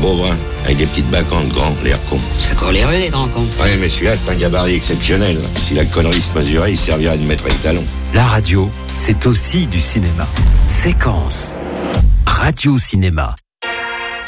beau brun, avec des petites bacantes grands, l'air con. Ça court les rues, les grands cons. Ouais, mais celui-là, c'est un gabarit exceptionnel. Si la connerie se mesurait, il servirait de mettre les talons. La radio, c'est aussi du cinéma. Séquence. Radio Cinéma.